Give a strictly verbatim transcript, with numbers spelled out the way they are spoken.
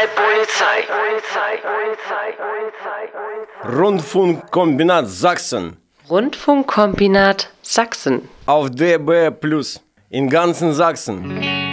Polizei, Polizei, Polizei, Polizei, Polizei, Polizei. Rundfunkkombinat Sachsen. Rundfunkkombinat Sachsen. Auf D B Plus. In ganzen Sachsen.